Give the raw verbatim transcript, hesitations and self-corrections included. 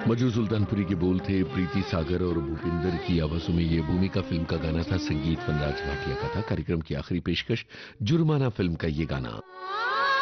मजू सुल्तानपुरी के बोल थे प्रीति सागर और भूपिंदर की आवाजों में ये भूमिका फिल्म का गाना था। संगीत वनराज भाटिया का था। कार्यक्रम की आखिरी पेशकश जुर्माना फिल्म का ये गाना।